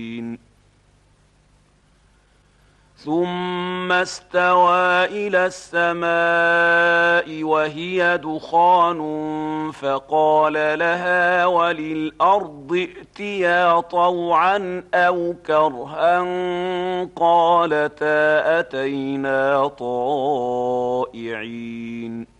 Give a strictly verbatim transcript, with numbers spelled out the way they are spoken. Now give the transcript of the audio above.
ثم استوى إلى السماء وهي دخان فقال لها وللأرض ائتيا طوعا أو كرها قالتا أتينا طائعين